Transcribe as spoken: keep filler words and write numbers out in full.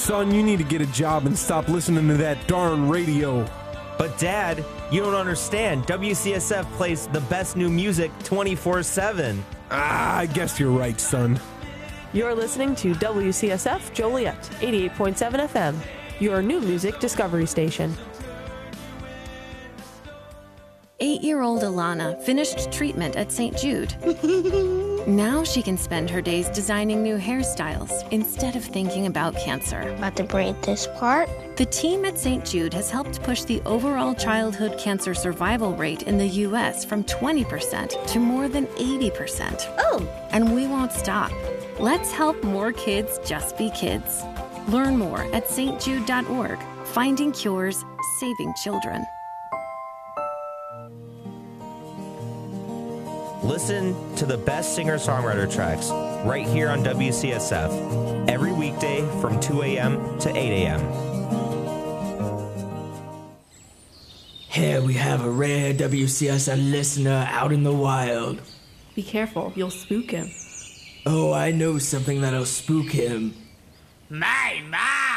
Son, you need to get a job and stop listening to that darn radio. But Dad, you don't understand. W C S F plays the best new music twenty-four seven. Ah, I guess you're right, son. You're listening to W C S F Joliet, eighty-eight point seven F M, your new music discovery station. Eight-year-old Alana finished treatment at Saint Jude. Now she can spend her days designing new hairstyles instead of thinking about cancer. About to braid this part? The team at Saint Jude has helped push the overall childhood cancer survival rate in the U S from twenty percent to more than eighty percent. Oh! And we won't stop. Let's help more kids just be kids. Learn more at s t jude dot org. Finding cures, saving children. Listen to the best singer-songwriter tracks right here on W C S F every weekday from two a.m. to eight a.m. Here we have a rare W C S F listener out in the wild. Be careful, you'll spook him. Oh, I know something that'll spook him. My, my!